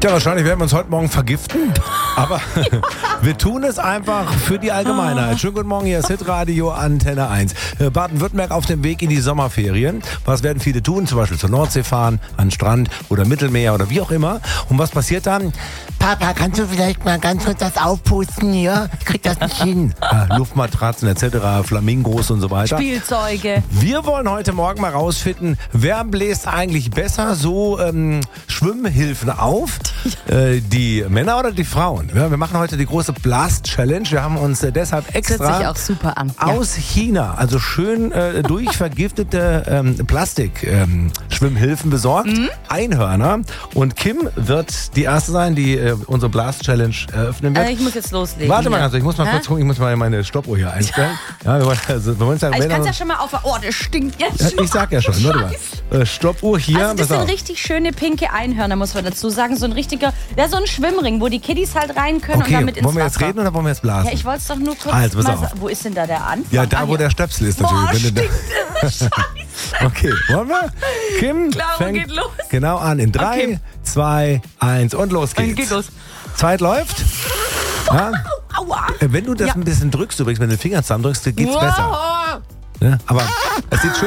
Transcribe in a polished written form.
Tja, wahrscheinlich werden wir uns heute Morgen vergiften, aber wir tun es einfach für die Allgemeinheit. Schönen guten Morgen, hier ist Hitradio Antenne 1. Baden-Württemberg auf dem Weg in die Sommerferien. Was werden viele tun? Zum Beispiel zur Nordsee fahren, an den Strand oder Mittelmeer oder wie auch immer. Und was passiert dann? Papa, kannst du vielleicht mal ganz kurz das aufpusten hier? Ich krieg das nicht hin. Luftmatratzen etc., Flamingos und so weiter. Spielzeuge. Wir wollen heute Morgen mal rausfinden, wer bläst eigentlich besser so Schwimmhilfen auf? Die Männer oder die Frauen? Ja, wir machen heute die große Blast-Challenge. Wir haben uns deshalb extra Hört sich auch super an. aus China, also schön durchvergiftete Plastik-Schwimmhilfen besorgt. Einhörner. Und Kim wird die Erste sein, die unsere Blast-Challenge eröffnen wird. Ich muss jetzt loslegen. Warte mal ganz, ich muss mal kurz gucken, ich muss mal meine Stoppuhr hier einstellen. Ja, wir wollen sagen, ich kann es ja schon mal auf... Oh, das stinkt jetzt ja, schon. ich sag ja schon, warte mal. Stoppuhr hier. Also das sind richtig schöne pinke Einhörner, muss man dazu sagen. So ein richtiger, ja, so ein Schwimmring, wo die Kiddies halt rein können und damit ins Wasser. Wollen wir jetzt reden oder wollen wir jetzt blasen? Ja, ich wollte es doch nur kurz also, mal sagen. Wo ist denn da der Anfang? Ja, da wo der Stöpsel ist natürlich. Boah, stinkt das. Scheiße. Okay, wollen wir? Kim Klaro, geht los. Genau an. In 3, 2, 1 und los geht's. Geht los. Zeit läuft. Ja. Aua. Wenn du das ein bisschen drückst, übrigens, wenn du den Finger zusammendrückst, geht's besser. Ja, aber es sieht schön